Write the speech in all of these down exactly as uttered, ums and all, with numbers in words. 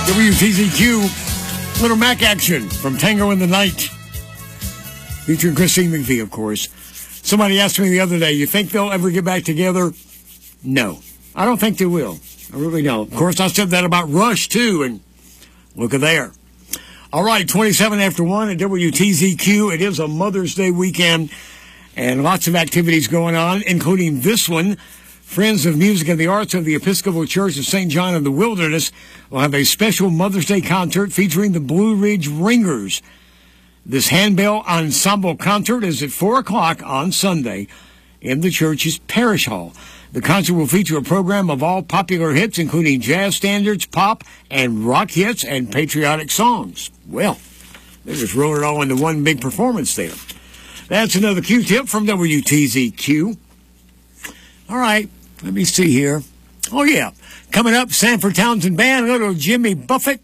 W T Z Q, Little Mac action from Tango in the Night. Featuring Christine McVie, of course. Somebody asked me the other day, you think they'll ever get back together? No. I don't think they will. I really don't. Of course, I said that about Rush, too, and look at there. All right, twenty-seven after one at W T Z Q. It is a Mother's Day weekend, and lots of activities going on, including this one. Friends of Music and the Arts of the Episcopal Church of Saint John of the Wilderness will have a special Mother's Day concert featuring the Blue Ridge Ringers. This handbell ensemble concert is at four o'clock on Sunday in the church's parish hall. The concert will feature a program of all popular hits, including jazz standards, pop, and rock hits, and patriotic songs. Well, they just roll it all into one big performance there. That's another Q-tip from W T Z Q. All right. Let me see here. Oh, yeah. Coming up, Sanford Townsend Band, a little Jimmy Buffett,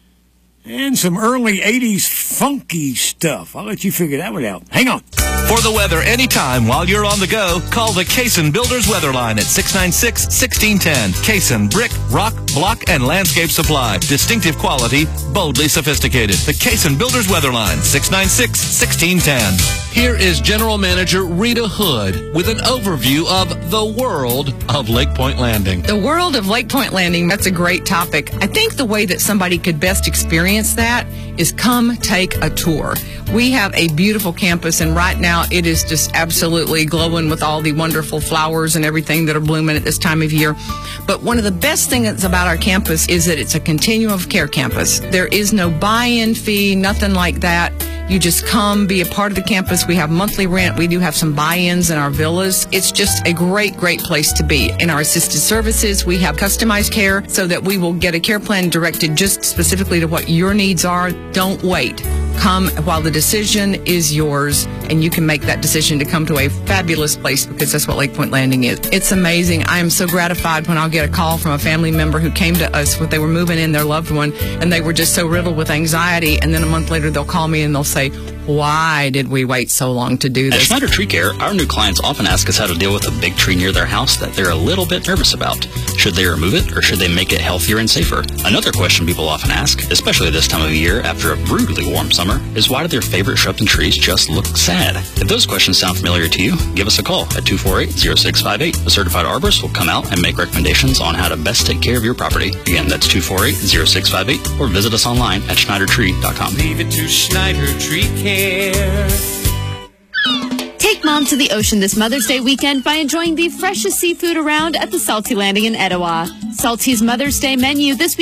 and some early eighties funky stuff. I'll let you figure that one out. Hang on. For the weather anytime while you're on the go, call the Cason Builders Weather Line at six nine six, one six one zero. Cason Brick, Rock, Block, and Landscape Supply. Distinctive quality, boldly sophisticated. The Cason Builders Weather Line, six nine six, one six one zero. Here is General Manager Rita Hood with an overview of the world of Lake Point Landing. The world of Lake Point Landing, that's a great topic. I think the way that somebody could best experience that is come take a tour. We have a beautiful campus, and right now it is just absolutely glowing with all the wonderful flowers and everything that are blooming at this time of year. But one of the best things about our campus is that it's a continuum of care campus. There is no buy-in fee, nothing like that. You just come, be a part of the campus. We have monthly rent. We do have some buy-ins in our villas. It's just a great, great place to be. In our assisted services, we have customized care so that we will get a care plan directed just specifically to what your needs are. Don't wait. Come while the decision is yours, and you can make that decision to come to a fabulous place, because that's what Lake Point Landing is. It's amazing. I am so gratified when I'll get a call from a family member who came to us when they were moving in their loved one, and they were just so riddled with anxiety, and then a month later they'll call me and they'll say, why did we wait so long to do this? At Schneider Tree Care, our new clients often ask us how to deal with a big tree near their house that they're a little bit nervous about. Should they remove it, or should they make it healthier and safer? Another question people often ask, especially this time of year after a brutally warm summer, is why do their favorite shrubs and trees just look sad? If those questions sound familiar to you, give us a call at two four eight, zero six five eight. A certified arborist will come out and make recommendations on how to best take care of your property. Again, that's two four eight, zero six five eight, or visit us online at schneider tree dot com. Leave it to Schneider Tree Care. Take Mom to the ocean this Mother's Day weekend by enjoying the freshest seafood around at the Salty Landing in Etowah. Salty's Mother's Day menu this week